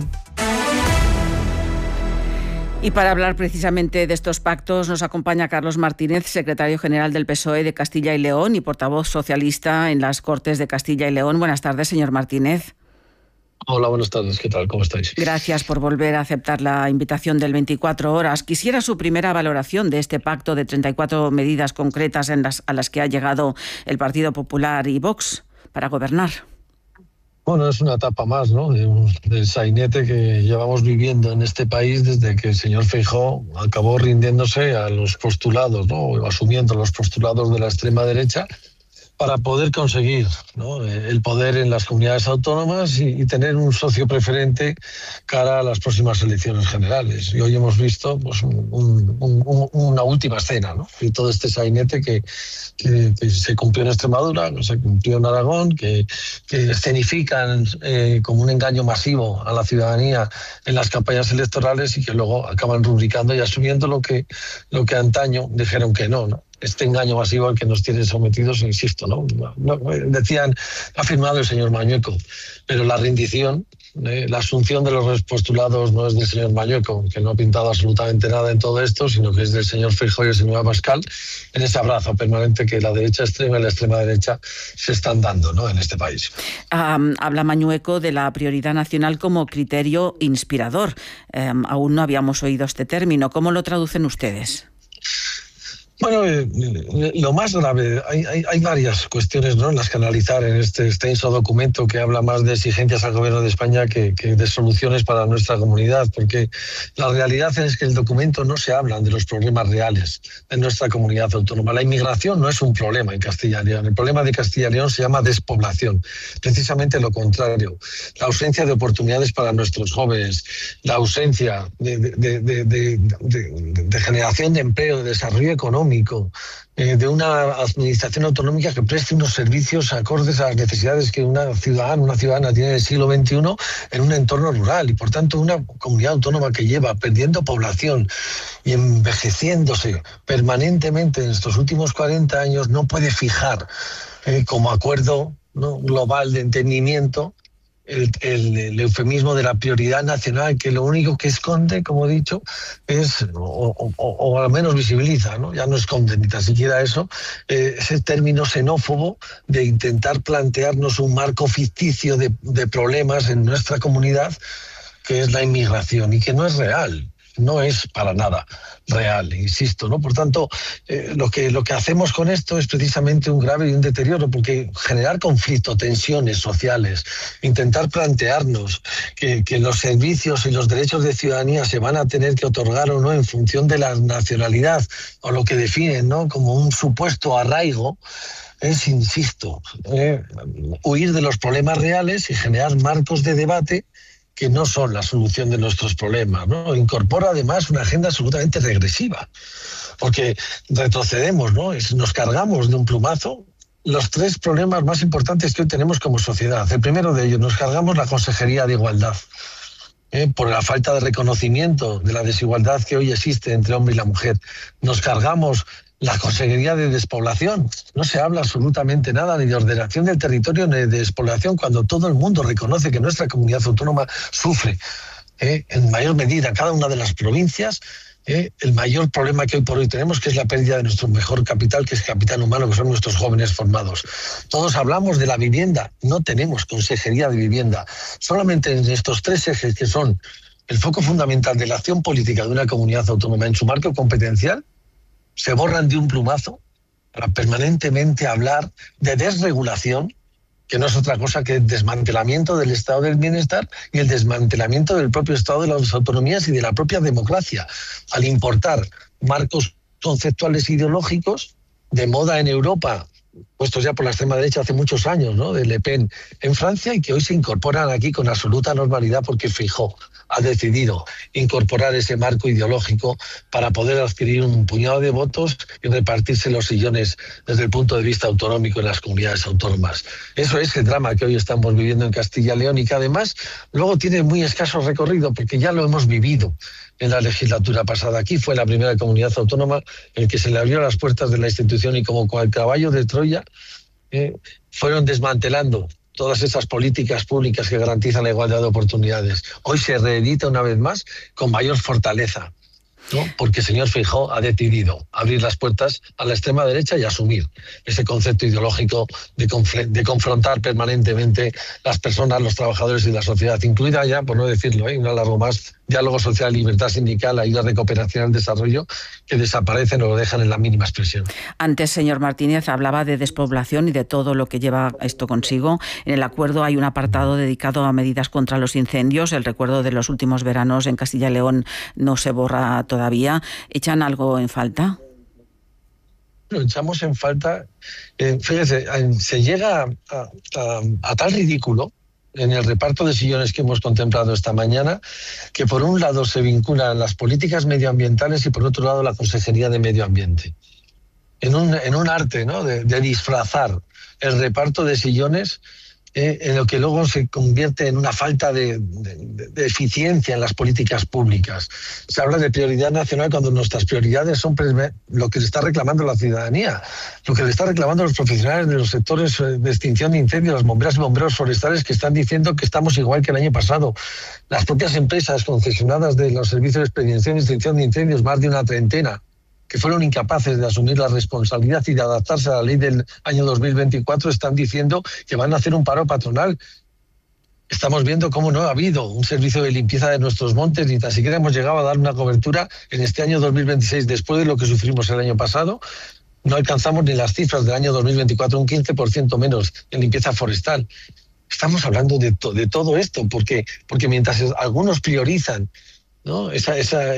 Y para hablar precisamente de estos pactos nos acompaña Carlos Martínez, secretario general del PSOE de Castilla y León y portavoz socialista en las Cortes de Castilla y León. Buenas tardes, señor Martínez. Hola, buenas tardes. ¿Qué tal? ¿Cómo estáis? Gracias por volver a aceptar la invitación del 24 horas. Quisiera su primera valoración de este pacto de 34 medidas concretas a las que ha llegado el Partido Popular y Vox para gobernar. Bueno, es una etapa más, ¿no?, del sainete que llevamos viviendo en este país desde que el señor Feijóo acabó rindiéndose a los postulados, ¿no?, asumiendo los postulados de la extrema derecha, para poder conseguir, ¿no?, el poder en las comunidades autónomas y tener un socio preferente cara a las próximas elecciones generales. Y hoy hemos visto pues, una última escena, ¿no?, de todo este sainete que se cumplió en Extremadura, que se cumplió en Aragón, que escenifican como un engaño masivo a la ciudadanía en las campañas electorales y que luego acaban rubricando y asumiendo lo que antaño dijeron que no, ¿no? Este engaño masivo al que nos tienen sometidos, insisto, ¿no? Decían, ha firmado el señor Mañueco, pero la rendición, la asunción de los postulados no es del señor Mañueco, que no ha pintado absolutamente nada en todo esto, sino que es del señor Feijóo y el señor Abascal, en ese abrazo permanente que la derecha extrema y la extrema derecha se están dando, ¿no?, en este país. Habla Mañueco de la prioridad nacional como criterio inspirador. Aún no habíamos oído este término. ¿Cómo lo traducen ustedes? Bueno, lo más grave, hay varias cuestiones, ¿no?, en las que analizar en este extenso documento que habla más de exigencias al Gobierno de España que de soluciones para nuestra comunidad, porque la realidad es que el documento no se habla de los problemas reales de nuestra comunidad autónoma. La inmigración no es un problema en Castilla y León. El problema de Castilla y León se llama despoblación, precisamente lo contrario. La ausencia de oportunidades para nuestros jóvenes, la ausencia de generación de empleo, de desarrollo económico, de una administración autonómica que preste unos servicios acordes a las necesidades que una ciudadana tiene en el siglo XXI en un entorno rural, y por tanto una comunidad autónoma que lleva perdiendo población y envejeciéndose permanentemente en estos últimos 40 años no puede fijar como acuerdo, ¿no?, global de entendimiento el eufemismo de la prioridad nacional, que lo único que esconde, como he dicho, es, o al menos visibiliza, ¿no?, ya no esconde ni tan siquiera eso, ese término xenófobo de intentar plantearnos un marco ficticio de problemas en nuestra comunidad, que es la inmigración, y que no es real. No es para nada real, insisto, ¿no? Por tanto, lo que hacemos con esto es precisamente un grave y un deterioro, porque generar conflicto, tensiones sociales, intentar plantearnos que los servicios y los derechos de ciudadanía se van a tener que otorgar o no en función de la nacionalidad o lo que definen, ¿no?, como un supuesto arraigo, es, insisto, huir de los problemas reales y generar marcos de debate que no son la solución de nuestros problemas, ¿no? Incorpora además una agenda absolutamente regresiva, porque retrocedemos, ¿no? Nos cargamos de un plumazo los 3 problemas más importantes que hoy tenemos como sociedad. El primero de ellos, nos cargamos la Consejería de Igualdad, por la falta de reconocimiento de la desigualdad que hoy existe entre el hombre y la mujer. Nos cargamos la Consejería de Despoblación. No se habla absolutamente nada ni de ordenación del territorio ni de despoblación, cuando todo el mundo reconoce que nuestra comunidad autónoma sufre en mayor medida, cada una de las provincias, el mayor problema que hoy por hoy tenemos, que es la pérdida de nuestro mejor capital, que es capital humano, que son nuestros jóvenes formados. Todos hablamos de la vivienda, no tenemos Consejería de Vivienda. Solamente en estos 3 ejes, que son el foco fundamental de la acción política de una comunidad autónoma en su marco competencial, se borran de un plumazo para permanentemente hablar de desregulación, que no es otra cosa que el desmantelamiento del estado del bienestar y el desmantelamiento del propio estado de las autonomías y de la propia democracia, al importar marcos conceptuales ideológicos de moda en Europa, puestos ya por la extrema derecha hace muchos años, ¿no?, de Le Pen en Francia, y que hoy se incorporan aquí con absoluta normalidad porque Feijóo ha decidido incorporar ese marco ideológico para poder adquirir un puñado de votos y repartirse los sillones desde el punto de vista autonómico en las comunidades autónomas. Eso es el drama que hoy estamos viviendo en Castilla y León, y que además luego tiene muy escaso recorrido porque ya lo hemos vivido en la legislatura pasada. Aquí fue la primera comunidad autónoma en que se le abrió las puertas de la institución y como con el caballo de Troya fueron desmantelando todas esas políticas públicas que garantizan la igualdad de oportunidades. Hoy se reedita una vez más con mayor fortaleza, ¿no?, porque el señor Feijóo ha decidido abrir las puertas a la extrema derecha y asumir ese concepto ideológico de confrontar permanentemente las personas, los trabajadores y la sociedad, incluida ya, por no decirlo, un alargo más, diálogo social, libertad sindical, ayudas de cooperación al desarrollo, que desaparecen o lo dejan en la mínima expresión. Antes, señor Martínez, hablaba de despoblación y de todo lo que lleva esto consigo. En el acuerdo hay un apartado dedicado a medidas contra los incendios. El recuerdo de los últimos veranos en Castilla y León no se borra todavía. ¿Echan algo en falta? Lo echamos en falta. Fíjese, se llega a tal ridículo en el reparto de sillones que hemos contemplado esta mañana, que por un lado se vinculan las políticas medioambientales y por otro lado la Consejería de Medio Ambiente. En un arte, ¿no?, de disfrazar el reparto de sillones en lo que luego se convierte en una falta de eficiencia en las políticas públicas. Se habla de prioridad nacional cuando nuestras prioridades son lo que le está reclamando la ciudadanía, lo que le está reclamando los profesionales de los sectores de extinción de incendios, las bomberas y bomberos forestales, que están diciendo que estamos igual que el año pasado. Las propias empresas concesionadas de los servicios de prevención y extinción de incendios, más de una treintena, que fueron incapaces de asumir la responsabilidad y de adaptarse a la ley del año 2024, están diciendo que van a hacer un paro patronal. Estamos viendo cómo no ha habido un servicio de limpieza de nuestros montes, ni tan siquiera hemos llegado a dar una cobertura en este año 2026, después de lo que sufrimos el año pasado. No alcanzamos ni las cifras del año 2024, un 15% menos en limpieza forestal. Estamos hablando de todo esto, porque mientras algunos priorizan, ¿no?, esa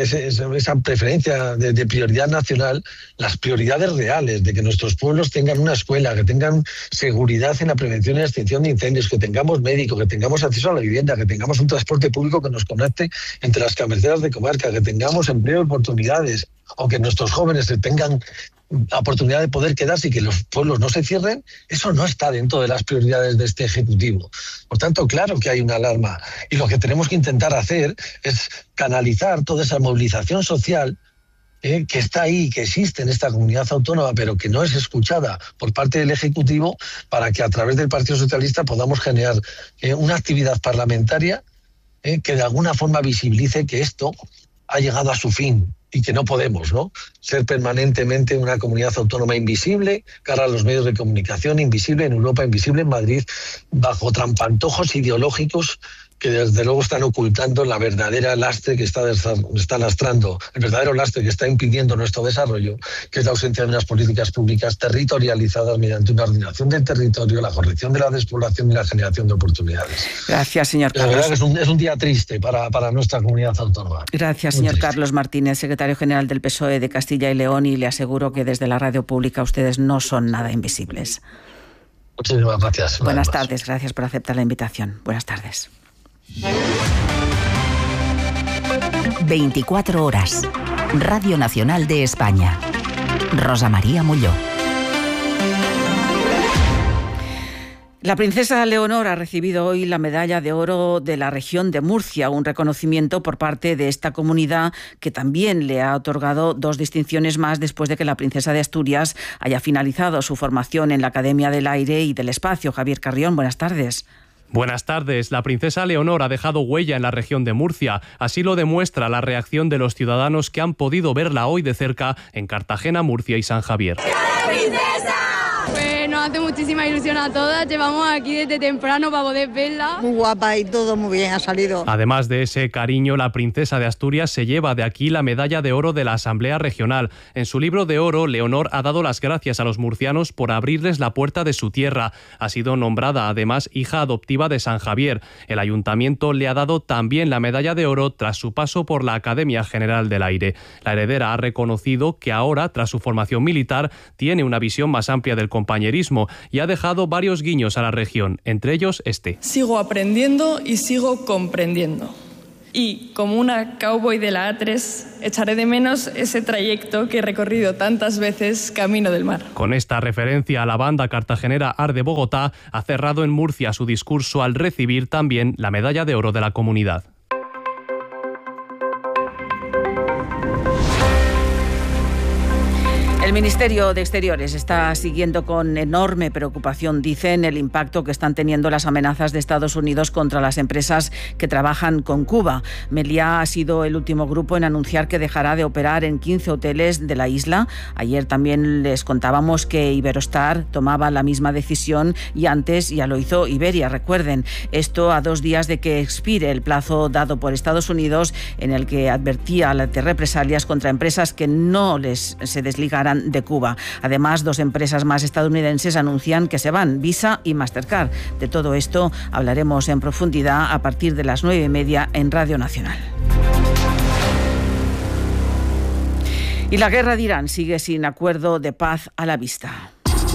preferencia de prioridad nacional, las prioridades reales de que nuestros pueblos tengan una escuela, que tengan seguridad en la prevención y la extinción de incendios, que tengamos médicos, que tengamos acceso a la vivienda, que tengamos un transporte público que nos conecte entre las cabeceras de comarca, que tengamos empleo y oportunidades, o que nuestros jóvenes tengan oportunidad de poder quedarse y que los pueblos no se cierren, eso no está dentro de las prioridades de este Ejecutivo. Por tanto, claro que hay una alarma, y lo que tenemos que intentar hacer es canalizar toda esa movilización social que está ahí, que existe en esta comunidad autónoma, pero que no es escuchada por parte del Ejecutivo, para que a través del Partido Socialista podamos generar una actividad parlamentaria que de alguna forma visibilice que esto ha llegado a su fin y que no podemos, ¿no?, ser permanentemente una comunidad autónoma invisible cara a los medios de comunicación, invisible en Europa, invisible en Madrid, bajo trampantojos ideológicos que desde luego están ocultando la verdadera lastre que está lastrando, el verdadero lastre que está impidiendo nuestro desarrollo, que es la ausencia de unas políticas públicas territorializadas mediante una ordenación del territorio, la corrección de la despoblación y la generación de oportunidades. Gracias, señor Carlos. La verdad que es un día triste para nuestra comunidad autónoma. Gracias, señor Carlos Martínez, secretario general del PSOE de Castilla y León, y le aseguro que desde la radio pública ustedes no son nada invisibles. Muchísimas gracias. Buenas tardes, gracias por aceptar la invitación. Buenas tardes. 24 horas. Radio Nacional de España. Rosa María Molló. La princesa Leonor ha recibido hoy la Medalla de Oro de la región de Murcia, un reconocimiento por parte de esta comunidad que también le ha otorgado 2 distinciones más después de que la princesa de Asturias haya finalizado su formación en la Academia del Aire y del Espacio. Javier Carrión, buenas tardes. Buenas tardes. La princesa Leonor ha dejado huella en la región de Murcia. Así lo demuestra la reacción de los ciudadanos que han podido verla hoy de cerca en Cartagena, Murcia y San Javier. ¡La princesa! Pues nos hace muchísima ilusión a todas. Llevamos aquí desde temprano para poder verla. Muy guapa y todo muy bien ha salido. Además de ese cariño, la princesa de Asturias se lleva de aquí la Medalla de Oro de la Asamblea Regional. En su libro de oro, Leonor ha dado las gracias a los murcianos por abrirles la puerta de su tierra. Ha sido nombrada además hija adoptiva de San Javier. El ayuntamiento le ha dado también la Medalla de Oro tras su paso por la Academia General del Aire. La heredera ha reconocido que ahora, tras su formación militar, tiene una visión más amplia del compañerismo y ha dejado varios guiños a la región, entre ellos este. Sigo aprendiendo y sigo comprendiendo. Y, como una cowboy de la A3, echaré de menos ese trayecto que he recorrido tantas veces camino del mar. Con esta referencia a la banda cartagenera Arde Bogotá, ha cerrado en Murcia su discurso al recibir también la Medalla de Oro de la Comunidad. El Ministerio de Exteriores está siguiendo con enorme preocupación, dicen, el impacto que están teniendo las amenazas de Estados Unidos contra las empresas que trabajan con Cuba. Meliá ha sido el último grupo en anunciar que dejará de operar en 15 hoteles de la isla. Ayer también les contábamos que Iberostar tomaba la misma decisión y antes ya lo hizo Iberia, recuerden. Esto a 2 días de que expire el plazo dado por Estados Unidos en el que advertía de represalias contra empresas que no se desligaran de Cuba. Además, 2 empresas más estadounidenses anuncian que se van, Visa y Mastercard. De todo esto hablaremos en profundidad a partir de las 9:30 en Radio Nacional. Y la guerra de Irán sigue sin acuerdo de paz a la vista.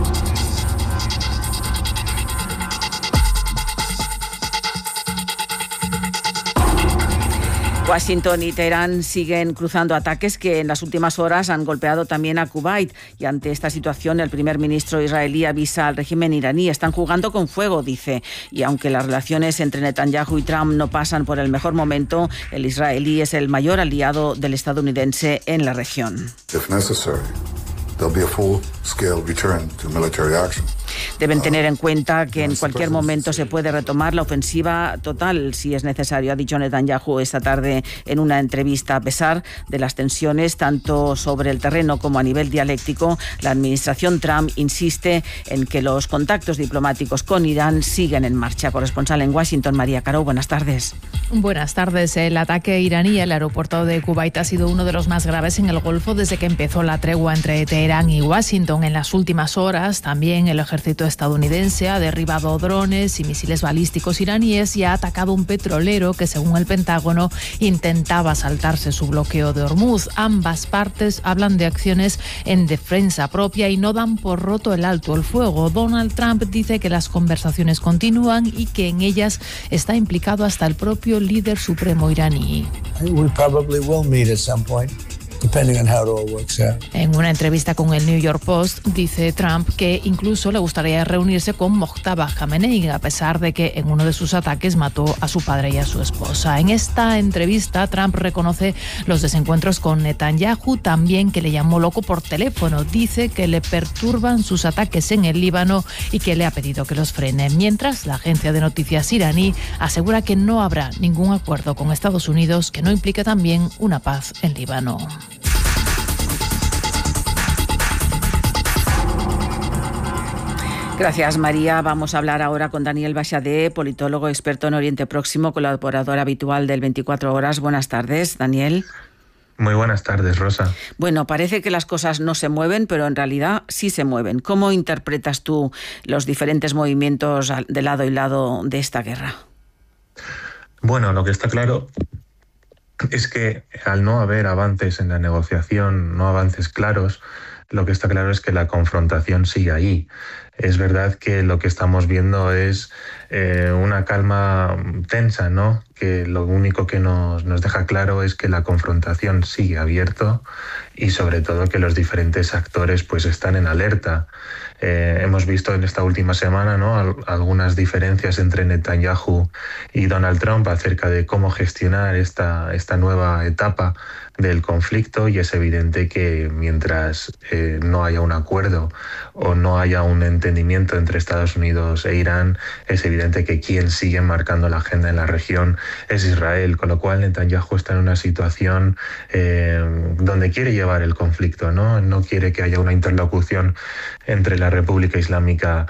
Washington y Teherán siguen cruzando ataques que en las últimas horas han golpeado también a Kuwait. Y ante esta situación, el primer ministro israelí avisa al régimen iraní. Están jugando con fuego, dice. Y aunque las relaciones entre Netanyahu y Trump no pasan por el mejor momento, el israelí es el mayor aliado del estadounidense en la región. If necessary, there'll be a full-scale return to military action. Deben tener en cuenta que en cualquier momento se puede retomar la ofensiva total si es necesario, ha dicho Netanyahu esta tarde en una entrevista. A pesar de las tensiones tanto sobre el terreno como a nivel dialéctico, la administración Trump insiste en que los contactos diplomáticos con Irán siguen en marcha. Corresponsal en Washington, María Caro, buenas tardes. Buenas tardes. El ataque iraní al aeropuerto de Kuwait ha sido uno de los más graves en el Golfo desde que empezó la tregua entre Teherán y Washington. En las últimas horas, también el ejército estadounidense ha derribado drones y misiles balísticos iraníes y ha atacado un petrolero que, según el Pentágono, intentaba saltarse su bloqueo de Hormuz. Ambas partes hablan de acciones en defensa propia y no dan por roto el alto el fuego. Donald Trump dice que las conversaciones continúan y que en ellas está implicado hasta el propio líder supremo iraní. We probably will meet at some point. Depending on how it all works out. En una entrevista con el New York Post, dice Trump que incluso le gustaría reunirse con Mojtaba Khamenei, a pesar de que en uno de sus ataques mató a su padre y a su esposa. En esta entrevista, Trump reconoce los desencuentros con Netanyahu, también que le llamó loco por teléfono. Dice que le perturban sus ataques en el Líbano y que le ha pedido que los frene. Mientras, la agencia de noticias iraní asegura que no habrá ningún acuerdo con Estados Unidos que no implique también una paz en Líbano. Gracias, María. Vamos a hablar ahora con Daniel Bachadé, politólogo experto en Oriente Próximo, colaborador habitual del 24 Horas. Buenas tardes, Daniel. Muy buenas tardes, Rosa. Bueno, parece que las cosas no se mueven, pero en realidad sí se mueven. ¿Cómo interpretas tú los diferentes movimientos de lado y lado de esta guerra? Bueno, lo que está claro es que al no haber avances en la negociación, no avances claros, lo que está claro es que la confrontación sigue ahí. es verdad que lo que estamos viendo es una calma tensa, ¿no? Que lo único que nos deja claro es que la confrontación sigue abierto y sobre todo que los diferentes actores pues están en alerta. Hemos visto en esta última semana, ¿no?, algunas diferencias entre Netanyahu y Donald Trump acerca de cómo gestionar esta nueva etapa del conflicto, y es evidente que mientras no haya un acuerdo o no haya un entendimiento entre Estados Unidos e Irán, es evidente que quien sigue marcando la agenda en la región es Israel, con lo cual Netanyahu está en una situación donde quiere llevar el conflicto, ¿no? No quiere que haya una interlocución entre la República Islámica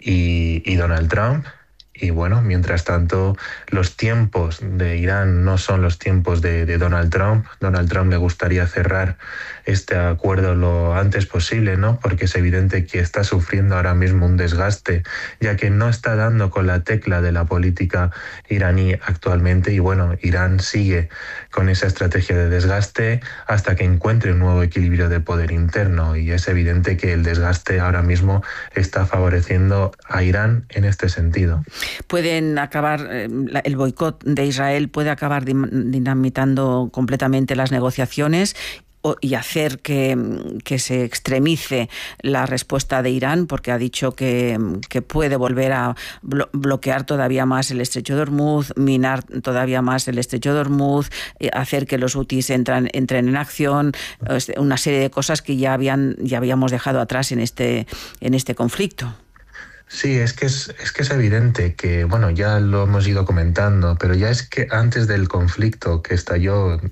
y Donald Trump. Y bueno, mientras tanto, los tiempos de Irán no son los tiempos de Donald Trump. Donald Trump le gustaría cerrar este acuerdo lo antes posible, ¿no? Porque es evidente que está sufriendo ahora mismo un desgaste, ya que no está dando con la tecla de la política iraní actualmente. Y bueno, Irán sigue con esa estrategia de desgaste hasta que encuentre un nuevo equilibrio de poder interno. Y es evidente que el desgaste ahora mismo está favoreciendo a Irán en este sentido. Pueden acabar, el boicot de Israel puede acabar dinamitando completamente las negociaciones y hacer que se extremice la respuesta de Irán, porque ha dicho que puede volver a bloquear todavía más el estrecho de Hormuz, minar todavía más el estrecho de Hormuz, hacer que los hutis entren en acción, una serie de cosas que ya habíamos dejado atrás en este conflicto. Sí, es que es evidente que, bueno, ya lo hemos ido comentando, pero ya es que antes del conflicto que estalló,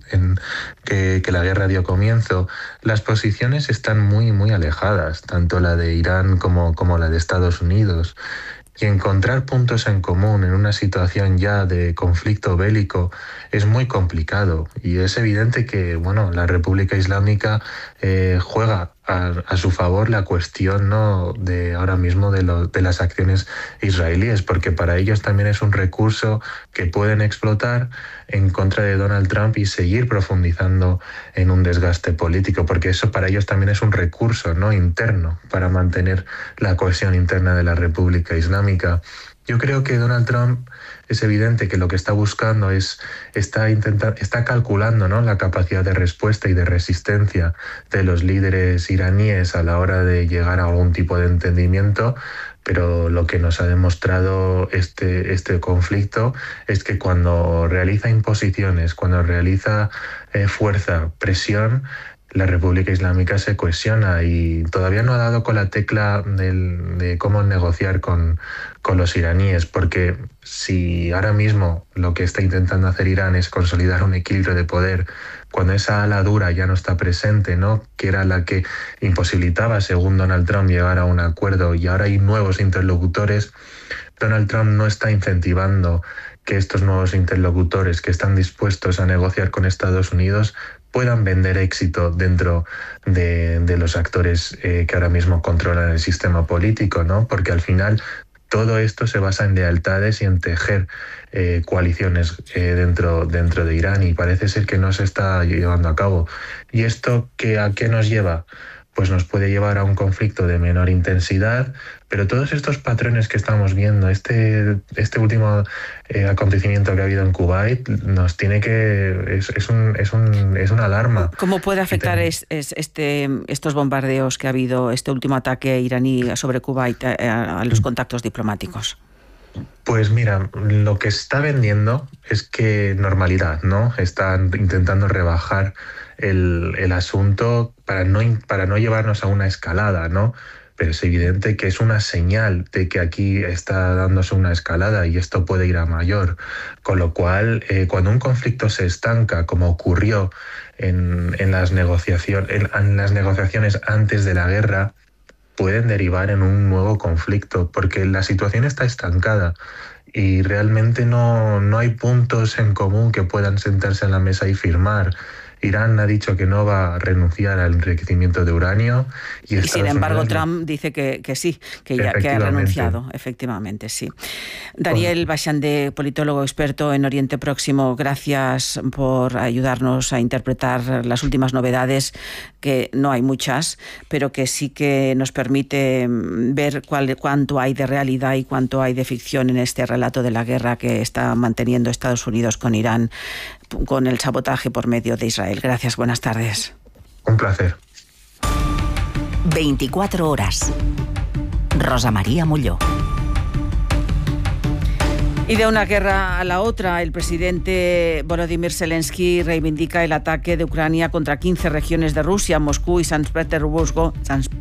que la guerra dio comienzo, las posiciones están muy, muy alejadas, tanto la de Irán como la de Estados Unidos. Y encontrar puntos en común en una situación ya de conflicto bélico es muy complicado. Y es evidente que, bueno, la República Islámica juega a su favor la cuestión, ¿no?, de ahora mismo de las acciones israelíes, porque para ellos también es un recurso que pueden explotar en contra de Donald Trump y seguir profundizando en un desgaste político, porque eso para ellos también es un recurso, ¿no?, interno para mantener la cohesión interna de la República Islámica. Yo creo que Donald Trump es evidente que lo que está buscando está calculando, ¿no?, la capacidad de respuesta y de resistencia de los líderes iraníes a la hora de llegar a algún tipo de entendimiento, pero lo que nos ha demostrado este conflicto es que cuando realiza imposiciones, cuando realiza fuerza, presión, la República Islámica se cohesiona y todavía no ha dado con la tecla de cómo negociar con los iraníes, porque si ahora mismo lo que está intentando hacer Irán es consolidar un equilibrio de poder, cuando esa ala dura ya no está presente, ¿no?, que era la que imposibilitaba, según Donald Trump, llegar a un acuerdo, y ahora hay nuevos interlocutores, Donald Trump no está incentivando que estos nuevos interlocutores que están dispuestos a negociar con Estados Unidos puedan vender éxito dentro de los actores que ahora mismo controlan el sistema político, ¿no? Porque al final todo esto se basa en lealtades y en tejer coaliciones dentro de Irán, y parece ser que no se está llevando a cabo. ¿Y esto a qué nos lleva? Pues nos puede llevar a un conflicto de menor intensidad, pero todos estos patrones que estamos viendo, este último acontecimiento que ha habido en Kuwait, nos tiene que es una alarma. ¿Cómo puede afectar estos bombardeos que ha habido, este último ataque iraní sobre Kuwait a los contactos diplomáticos? Pues mira, lo que está vendiendo es que normalidad, ¿no? Están intentando rebajar el asunto para no llevarnos a una escalada, ¿no? Pero es evidente que es una señal de que aquí está dándose una escalada y esto puede ir a mayor. Con lo cual, cuando un conflicto se estanca, como ocurrió en las negociaciones antes de la guerra, pueden derivar en un nuevo conflicto, porque la situación está estancada y realmente no hay puntos en común que puedan sentarse en la mesa y firmar. Irán ha dicho que no va a renunciar al enriquecimiento de uranio. Y sin embargo Trump dice que sí, que ya que ha renunciado, efectivamente, sí. Daniel Bachande, politólogo experto en Oriente Próximo, gracias por ayudarnos a interpretar las últimas novedades, que no hay muchas, pero que sí que nos permite ver cuánto hay de realidad y cuánto hay de ficción en este relato de la guerra que está manteniendo Estados Unidos con Irán, con el sabotaje por medio de Israel. Gracias, buenas tardes. Un placer. 24 horas. Rosa María Molló. Y de una guerra a la otra, el presidente Volodymyr Zelensky reivindica el ataque de Ucrania contra 15 regiones de Rusia, Moscú y San Petersburgo,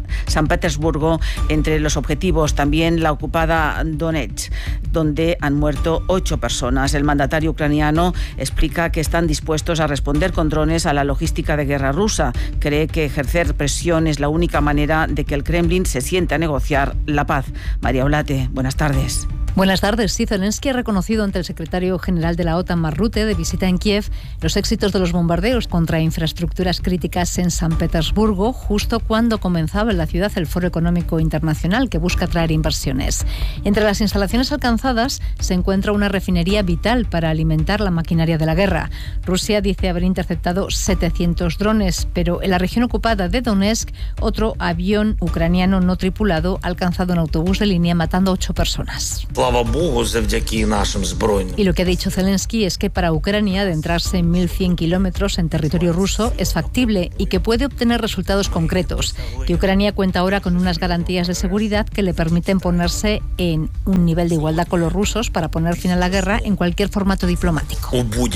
entre los objetivos. También la ocupada Donetsk, donde han muerto 8 personas. El mandatario ucraniano explica que están dispuestos a responder con drones a la logística de guerra rusa. Cree que ejercer presión es la única manera de que el Kremlin se siente a negociar la paz. María Olate, buenas tardes. Buenas tardes. Sí, Zelensky ha reconocido ante el secretario general de la OTAN, Mark Rutte, de visita en Kiev, los éxitos de los bombardeos contra infraestructuras críticas en San Petersburgo, justo cuando comenzaba en la ciudad el Foro Económico Internacional, que busca atraer inversiones. Entre las instalaciones alcanzadas se encuentra una refinería vital para alimentar la maquinaria de la guerra. Rusia dice haber interceptado 700 drones, pero en la región ocupada de Donetsk, otro avión ucraniano no tripulado ha alcanzado un autobús de línea, matando 8 personas. Y lo que ha dicho Zelensky es que para Ucrania adentrarse en 1.100 kilómetros en territorio ruso es factible y que puede obtener resultados concretos, que Ucrania cuenta ahora con unas garantías de seguridad que le permiten ponerse en un nivel de igualdad con los rusos para poner fin a la guerra en cualquier formato diplomático.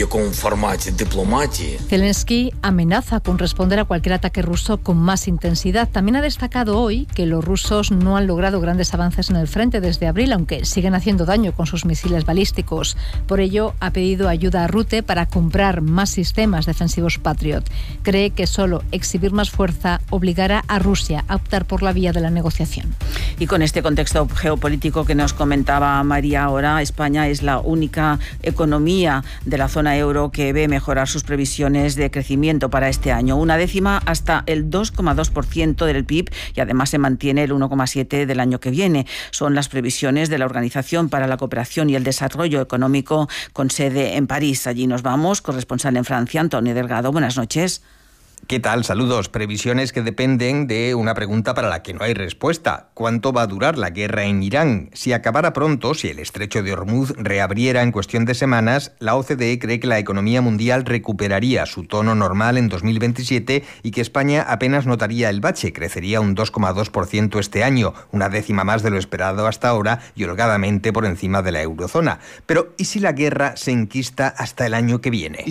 Zelensky amenaza con responder a cualquier ataque ruso con más intensidad. También ha destacado hoy que los rusos no han logrado grandes avances en el frente desde abril, aunque siguen haciendo daño con sus misiles balísticos. Por ello, ha pedido ayuda a Rutte para comprar más sistemas defensivos Patriot. Cree que solo exhibir más fuerza obligará a Rusia a optar por la vía de la negociación. Y con este contexto geopolítico que nos comentaba María ahora, España es la única economía de la zona euro que ve mejorar sus previsiones de crecimiento para este año. 1/10 hasta el 2,2% del PIB, y además se mantiene el 1,7% del año que viene. Son las previsiones de la Organización para la Cooperación y el Desarrollo Económico, con sede en París. Allí nos vamos. Corresponsal en Francia, Antonio Delgado. Buenas noches. ¿Qué tal? Saludos. Previsiones que dependen de una pregunta para la que no hay respuesta. ¿Cuánto va a durar la guerra en Irán? Si acabara pronto, si el estrecho de Hormuz reabriera en cuestión de semanas, la OCDE cree que la economía mundial recuperaría su tono normal en 2027 y que España apenas notaría el bache, crecería un 2,2% este año, 1/10 más de lo esperado hasta ahora y holgadamente por encima de la eurozona. Pero ¿y si la guerra se enquista hasta el año que viene?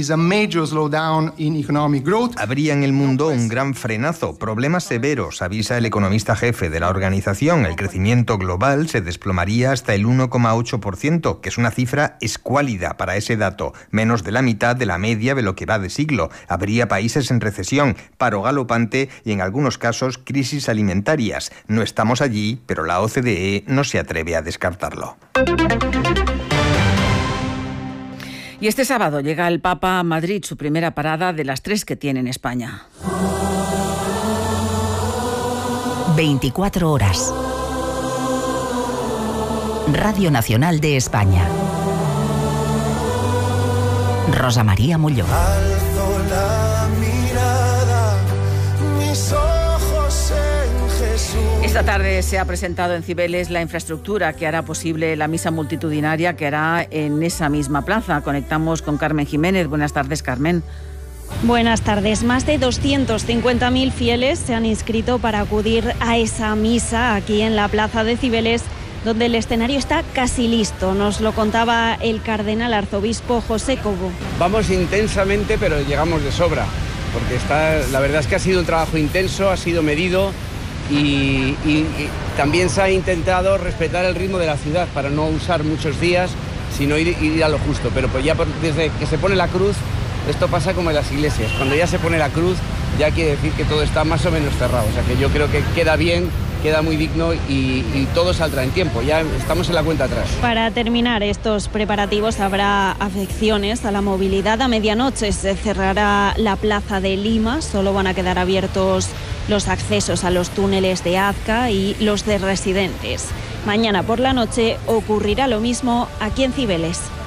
Habría en el mundo un gran frenazo, problemas severos, avisa el economista jefe de la organización. El crecimiento global se desplomaría hasta el 1,8%, que es una cifra escuálida para ese dato, menos de la mitad de la media de lo que va de siglo. Habría países en recesión, paro galopante y en algunos casos crisis alimentarias. No estamos allí, pero la OCDE no se atreve a descartarlo. Y este sábado llega el Papa a Madrid, su primera parada de las 3 que tiene en España. 24 horas. Radio Nacional de España. Rosa María Molló. Esta tarde se ha presentado en Cibeles la infraestructura que hará posible la misa multitudinaria que hará en esa misma plaza. Conectamos con Carmen Jiménez. Buenas tardes, Carmen. Buenas tardes. Más de 250.000 fieles se han inscrito para acudir a esa misa aquí en la plaza de Cibeles, donde el escenario está casi listo. Nos lo contaba el cardenal arzobispo José Cobo. Vamos intensamente, pero llegamos de sobra, porque la verdad es que ha sido un trabajo intenso, ha sido medido. Y también se ha intentado respetar el ritmo de la ciudad para no usar muchos días, sino ir a lo justo. Pero pues ya desde que se pone la cruz, esto pasa como en las iglesias. Cuando ya se pone la cruz, ya quiere decir que todo está más o menos cerrado. O sea que yo creo que queda bien queda muy digno y todo saldrá en tiempo. Ya estamos en la cuenta atrás. Para terminar estos preparativos habrá afecciones a la movilidad. A medianoche se cerrará la plaza de Lima, solo van a quedar abiertos los accesos a los túneles de Azca y los de Residentes. Mañana por la noche ocurrirá lo mismo aquí en Cibeles.